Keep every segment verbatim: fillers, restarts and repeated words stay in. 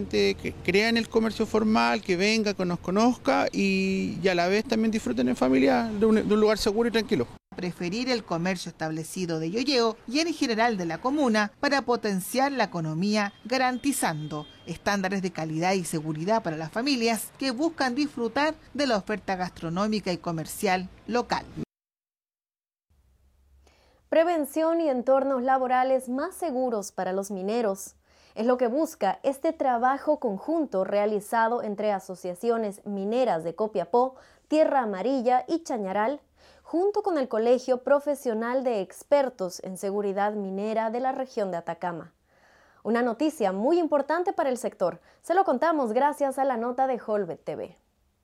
gente que crea en el comercio formal, que venga, que nos conozca y, y a la vez también disfruten en familia de un, de un lugar seguro y tranquilo. Preferir el comercio establecido de Yoyeo y en general de la comuna para potenciar la economía, garantizando estándares de calidad y seguridad para las familias que buscan disfrutar de la oferta gastronómica y comercial local. Prevención y entornos laborales más seguros para los mineros. Es lo que busca este trabajo conjunto realizado entre asociaciones mineras de Copiapó, Tierra Amarilla y Chañaral, junto con el Colegio Profesional de Expertos en Seguridad Minera de la región de Atacama. Una noticia muy importante para el sector. Se lo contamos gracias a la nota de Holbet T V.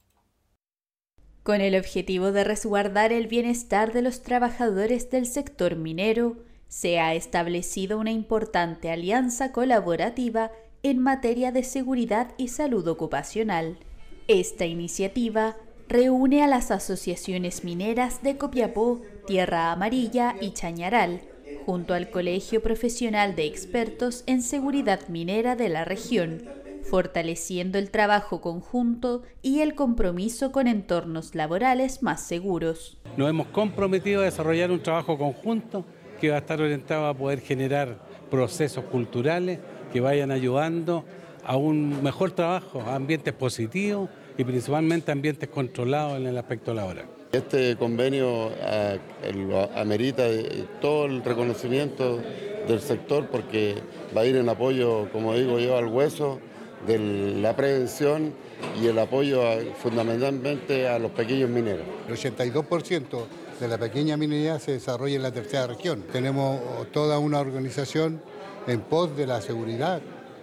Con el objetivo de resguardar el bienestar de los trabajadores del sector minero, se ha establecido una importante alianza colaborativa en materia de seguridad y salud ocupacional. Esta iniciativa reúne a las asociaciones mineras de Copiapó, Tierra Amarilla y Chañaral, junto al Colegio Profesional de Expertos en Seguridad Minera de la región, fortaleciendo el trabajo conjunto y el compromiso con entornos laborales más seguros. Nos hemos comprometido a desarrollar un trabajo conjunto que va a estar orientado a poder generar procesos culturales que vayan ayudando a un mejor trabajo, a ambientes positivos y principalmente ambientes controlados en el aspecto laboral. Este convenio eh, lo amerita todo el reconocimiento del sector porque va a ir en apoyo, como digo yo, al hueso de la prevención y el apoyo a, fundamentalmente a los pequeños mineros. El ochenta y dos por ciento de la pequeña minería se desarrolla en la tercera región. Tenemos toda una organización en pos de la seguridad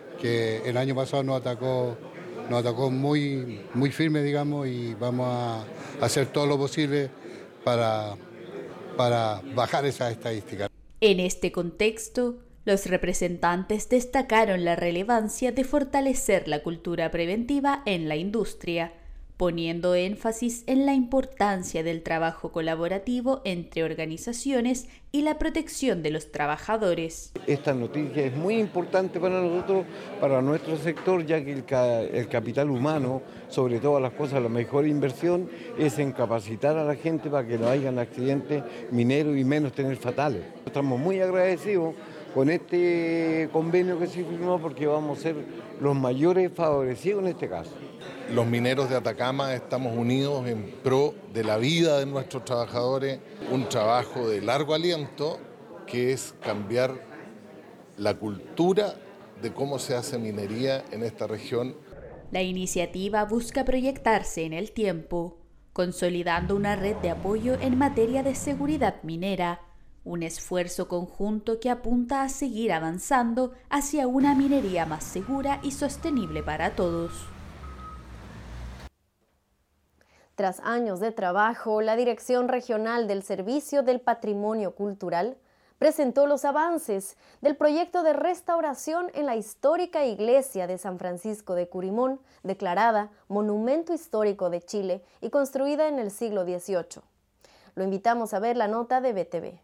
que el año pasado nos atacó, nos atacó muy, muy firme, digamos, y vamos a hacer todo lo posible para, para bajar esas estadísticas. En este contexto, los representantes destacaron la relevancia de fortalecer la cultura preventiva en la industria, poniendo énfasis en la importancia del trabajo colaborativo entre organizaciones y la protección de los trabajadores. Esta noticia es muy importante para nosotros, para nuestro sector, ya que el, ca el capital humano, sobre todas las cosas, la mejor inversión es en capacitar a la gente para que no hayan accidentes mineros y menos tener fatales. Estamos muy agradecidos con este convenio que se firmó porque vamos a ser los mayores favorecidos en este caso. Los mineros de Atacama estamos unidos en pro de la vida de nuestros trabajadores, un trabajo de largo aliento que es cambiar la cultura de cómo se hace minería en esta región. La iniciativa busca proyectarse en el tiempo, consolidando una red de apoyo en materia de seguridad minera, un esfuerzo conjunto que apunta a seguir avanzando hacia una minería más segura y sostenible para todos. Tras años de trabajo, la Dirección Regional del Servicio del Patrimonio Cultural presentó los avances del proyecto de restauración en la histórica iglesia de San Francisco de Curimón, declarada Monumento Histórico de Chile y construida en el siglo dieciocho. Lo invitamos a ver la nota de B T V.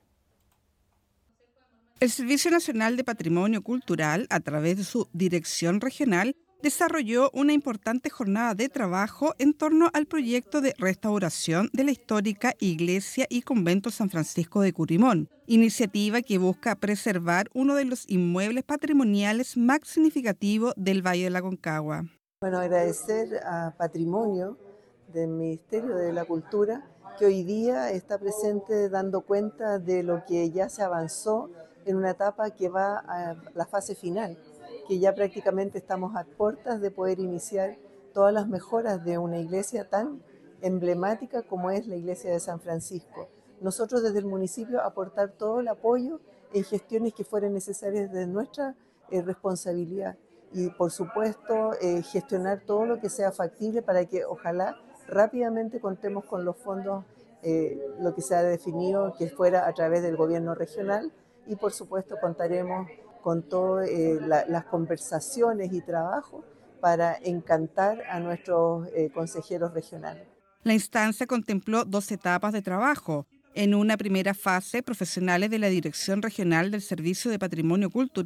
El Servicio Nacional de Patrimonio Cultural, a través de su Dirección Regional, desarrolló una importante jornada de trabajo en torno al proyecto de restauración de la histórica Iglesia y Convento San Francisco de Curimón, iniciativa que busca preservar uno de los inmuebles patrimoniales más significativos del Valle de la Aconcagua. Bueno, agradecer a Patrimonio del Ministerio de la Cultura que hoy día está presente dando cuenta de lo que ya se avanzó en una etapa que va a la fase final, que ya prácticamente estamos a puertas de poder iniciar todas las mejoras de una iglesia tan emblemática como es la iglesia de San Francisco. Nosotros desde el municipio aportar todo el apoyo en gestiones que fueran necesarias de nuestra eh, responsabilidad y por supuesto eh, gestionar todo lo que sea factible para que ojalá rápidamente contemos con los fondos, eh, lo que se ha definido que fuera a través del gobierno regional y por supuesto contaremos con todas eh, la, las conversaciones y trabajo para encantar a nuestros eh, consejeros regionales. La instancia contempló dos etapas de trabajo. En una primera fase, profesionales de la Dirección Regional del Servicio de Patrimonio Cultural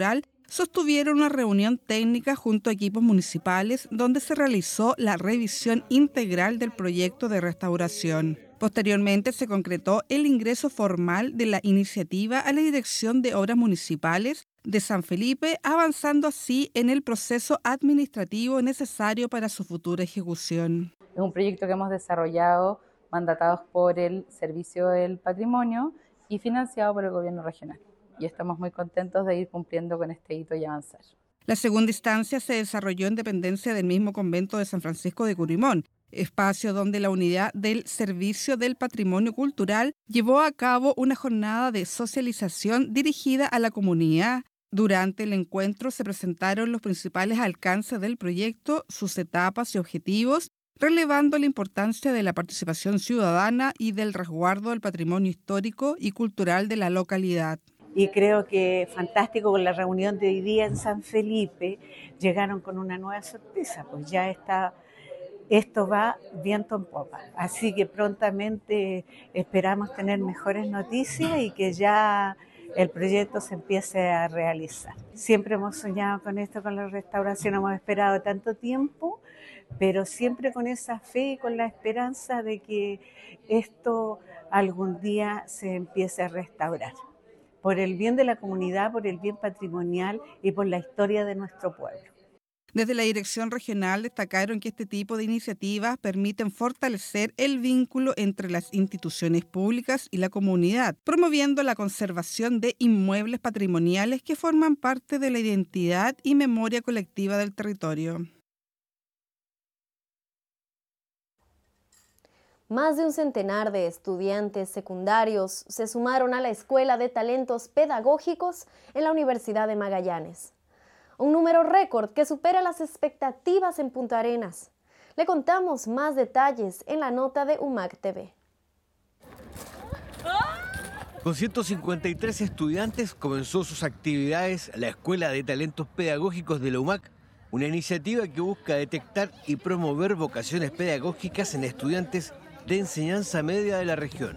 sostuvieron una reunión técnica junto a equipos municipales donde se realizó la revisión integral del proyecto de restauración. Posteriormente se concretó el ingreso formal de la iniciativa a la Dirección de Obras Municipales de San Felipe, avanzando así en el proceso administrativo necesario para su futura ejecución. Es un proyecto que hemos desarrollado mandatados por el Servicio del Patrimonio y financiado por el Gobierno regional. Y estamos muy contentos de ir cumpliendo con este hito y avanzar. La segunda instancia se desarrolló en dependencia del mismo convento de San Francisco de Curimón, espacio donde la unidad del Servicio del Patrimonio Cultural llevó a cabo una jornada de socialización dirigida a la comunidad. Durante el encuentro se presentaron los principales alcances del proyecto, sus etapas y objetivos, relevando la importancia de la participación ciudadana y del resguardo del patrimonio histórico y cultural de la localidad. Y creo que fantástico con la reunión de hoy día en San Felipe, llegaron con una nueva sorpresa, pues ya está... Esto va viento en popa, así que prontamente esperamos tener mejores noticias y que ya el proyecto se empiece a realizar. Siempre hemos soñado con esto, con la restauración, hemos esperado tanto tiempo, pero siempre con esa fe y con la esperanza de que esto algún día se empiece a restaurar, por el bien de la comunidad, por el bien patrimonial y por la historia de nuestro pueblo. Desde la Dirección Regional destacaron que este tipo de iniciativas permiten fortalecer el vínculo entre las instituciones públicas y la comunidad, promoviendo la conservación de inmuebles patrimoniales que forman parte de la identidad y memoria colectiva del territorio. Más de un centenar de estudiantes secundarios se sumaron a la Escuela de Talentos Pedagógicos en la Universidad de Magallanes. Un número récord que supera las expectativas en Punta Arenas. Le contamos más detalles en la nota de U M A C T V. Con ciento cincuenta y tres estudiantes comenzó sus actividades la Escuela de Talentos Pedagógicos de la U M A C, una iniciativa que busca detectar y promover vocaciones pedagógicas en estudiantes de enseñanza media de la región.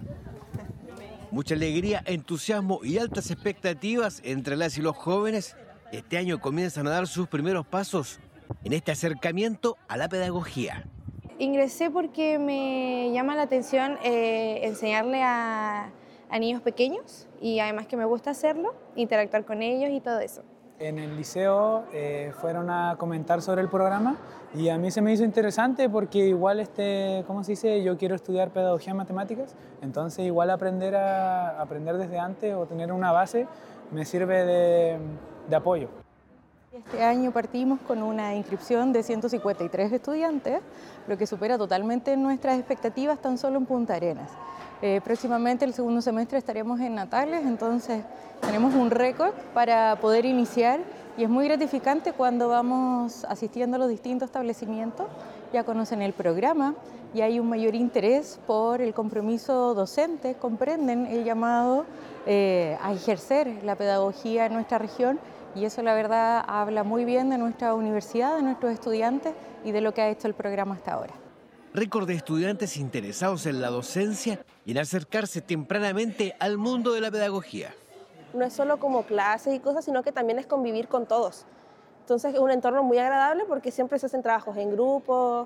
Mucha alegría, entusiasmo y altas expectativas entre las y los jóvenes. Este año comienzan a dar sus primeros pasos en este acercamiento a la pedagogía. Ingresé porque me llama la atención eh, enseñarle a, a niños pequeños y además que me gusta hacerlo, interactuar con ellos y todo eso. En el liceo eh, fueron a comentar sobre el programa y a mí se me hizo interesante porque igual, este, ¿cómo se dice? Yo quiero estudiar pedagogía en matemáticas, entonces igual aprender, a, aprender desde antes o tener una base me sirve de... de apoyo. Este año partimos con una inscripción de ciento cincuenta y tres estudiantes, lo que supera totalmente nuestras expectativas tan solo en Punta Arenas. Eh, próximamente el segundo semestre estaremos en Natales, entonces tenemos un récord para poder iniciar y es muy gratificante cuando vamos asistiendo a los distintos establecimientos, ya conocen el programa y hay un mayor interés por el compromiso docente, comprenden el llamado eh, a ejercer la pedagogía en nuestra región y eso la verdad habla muy bien de nuestra universidad, de nuestros estudiantes y de lo que ha hecho el programa hasta ahora. Récord de estudiantes interesados en la docencia y en acercarse tempranamente al mundo de la pedagogía. No es solo como clases y cosas, sino que también es convivir con todos. Entonces es un entorno muy agradable porque siempre se hacen trabajos en grupo,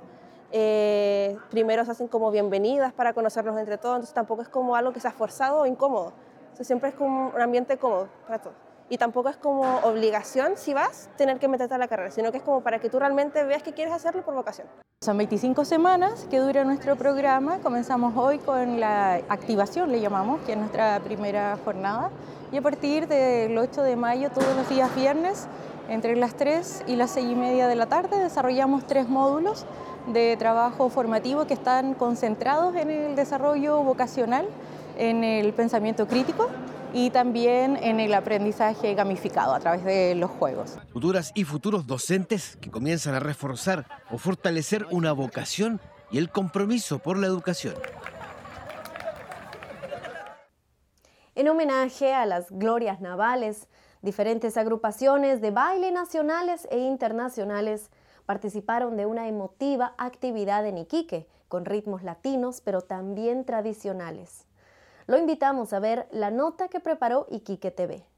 eh, primero se hacen como bienvenidas para conocernos entre todos, entonces tampoco es como algo que sea forzado o incómodo. Entonces siempre es como un ambiente cómodo para todos. Y tampoco es como obligación, si vas, tener que meterte a la carrera, sino que es como para que tú realmente veas que quieres hacerlo por vocación. Son veinticinco semanas que dura nuestro programa. Comenzamos hoy con la activación, le llamamos, que es nuestra primera jornada. Y a partir del ocho de mayo, todos los días viernes, entre las tres y las seis y media de la tarde, desarrollamos tres módulos de trabajo formativo que están concentrados en el desarrollo vocacional, en el pensamiento crítico y también en el aprendizaje gamificado a través de los juegos. Futuras y futuros docentes que comienzan a reforzar o fortalecer una vocación y el compromiso por la educación. En homenaje a las glorias navales, diferentes agrupaciones de baile nacionales e internacionales participaron de una emotiva actividad en Iquique, con ritmos latinos pero también tradicionales. Lo invitamos a ver la nota que preparó Iquique T V.